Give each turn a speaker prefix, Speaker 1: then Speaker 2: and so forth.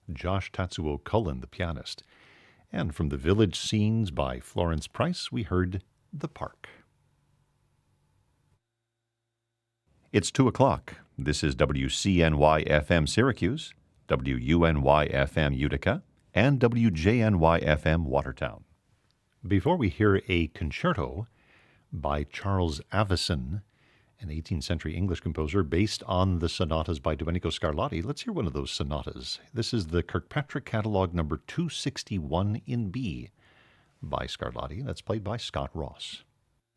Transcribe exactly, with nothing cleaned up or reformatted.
Speaker 1: Josh Tatsuo Cullen, the pianist. And from the Village Scenes by Florence Price, we heard The Park. It's two o'clock. This is W C N Y F M Syracuse, W U N Y F M Utica, and W J N Y F M Watertown. Before we hear a concerto by Charles Avison, an eighteenth century English composer based on the sonatas by Domenico Scarlatti, let's hear one of those sonatas. This is the Kirkpatrick Catalog number two sixty-one in B by Scarlatti. That's played by Scott Ross.